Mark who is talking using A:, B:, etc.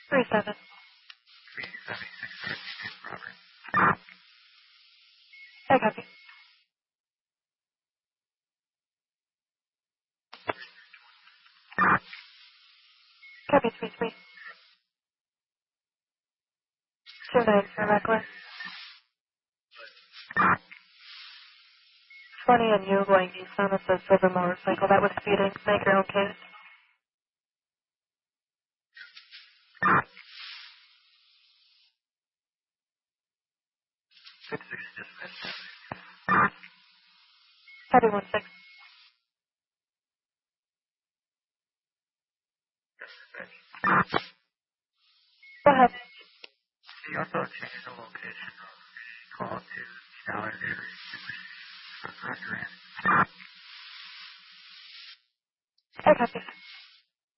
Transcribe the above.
A: 37.
B: 376 Robert.
A: I copy. Copy 33. 29 for Reckler. 20 and you going eastbound with the silver motorcycle. That was speeding. Make your own case. Copy 16. Go ahead.
B: She also changed the location of the call to Scholar Dairy for restaurant.
A: I copy.